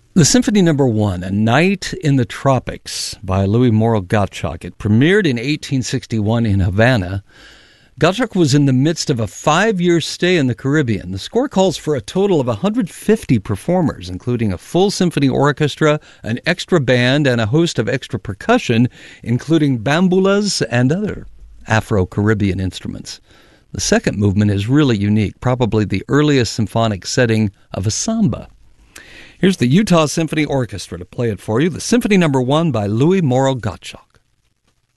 The Symphony No. 1, A Night in the Tropics by Louis Mauro Gottschalk. It premiered in 1861 in Havana. Gottschalk was in the midst of a 5-year stay in the Caribbean. The score calls for a total of 150 performers, including a full symphony orchestra, an extra band, and a host of extra percussion, including bambulas and other Afro-Caribbean instruments. The second movement is really unique, probably the earliest symphonic setting of a samba. Here's the Utah Symphony Orchestra to play it for you, the Symphony No. 1 by Louis Mauro Gottschalk.